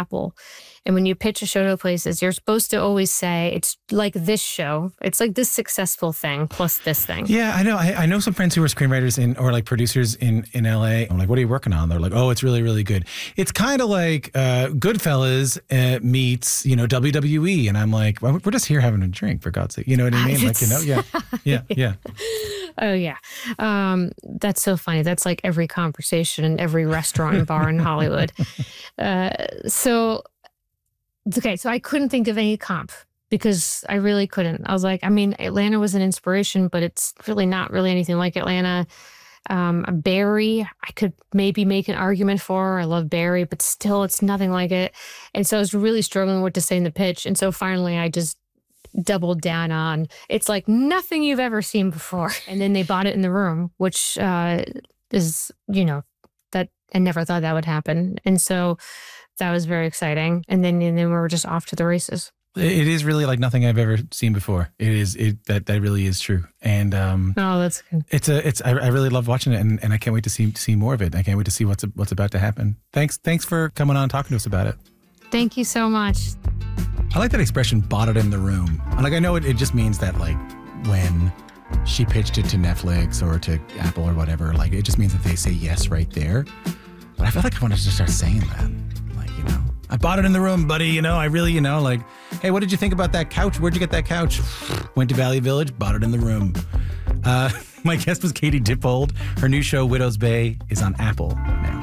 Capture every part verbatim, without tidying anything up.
Apple. And when you pitch a show to places, you're supposed to always say, it's like this show. It's like this successful thing plus this thing. Yeah, I know. I, I know some friends who are screenwriters in or like producers in, in L A. I'm like, what are you working on? They're like, oh, it's really, really good. It's kind of like uh, Goodfellas uh, meets, you know, W W E. And I'm like, well, we're just here having a drink, for God's sake. You know what I mean? Like, you know, yeah, yeah, yeah. Oh, yeah. Um, that's so funny. That's like every conversation in every restaurant and bar in Hollywood. Uh, so... Okay, so I couldn't think of any comp because I really couldn't. I was like, I mean, Atlanta was an inspiration, but it's really not really anything like Atlanta. Um, Barry, I could maybe make an argument for. I love Barry, but still it's nothing like it. And so I was really struggling with what to say in the pitch. And so finally I just doubled down on, it's like nothing you've ever seen before. And then they bought it in the room, which uh, is, you know, that I never thought that would happen. And so that was very exciting. And then and then we were just off to the races. It is really like nothing I've ever seen before. It is it that that really is true. And um, oh, that's good. It's a it's I, I really love watching it, and, and I can't wait to see see more of it. I can't wait to see what's what's about to happen. Thanks thanks for coming on and talking to us about it. Thank you so much. I like that expression, bought it in the room. Like I know it, it just means that like when she pitched it to Netflix or to Apple or whatever, like it just means that they say yes right there. But I feel like I want to just start saying that. You know, I bought it in the room, buddy. You know, I really, you know, like, hey, what did you think about that couch? Where'd you get that couch? Went to Valley Village, bought it in the room. Uh, my guest was Katie Dippold. Her new show, Widow's Bay, is on Apple now.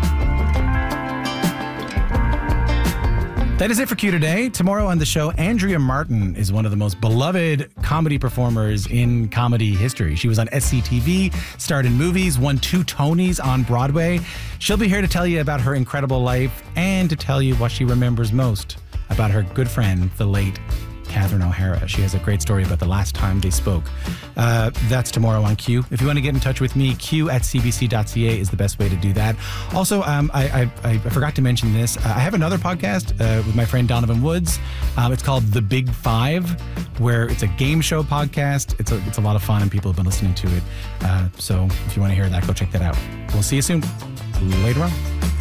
That is it for Q today. Tomorrow on the show, Andrea Martin is one of the most beloved comedy performers in comedy history. She was on S C T V, starred in movies, won two Tonys on Broadway. She'll be here to tell you about her incredible life and to tell you what she remembers most about her good friend, the late Catherine O'Hara. She has a great story about the last time they spoke. Uh, that's tomorrow on Q. If you want to get in touch with me, q at c b c dot c a is the best way to do that. Also, um, I, I, I forgot to mention this. Uh, I have another podcast uh, with my friend Donovan Woods. Um, it's called The Big Five, where it's a game show podcast. It's a, it's a lot of fun, and people have been listening to it. Uh, so if you want to hear that, go check that out. We'll see you soon. Later on.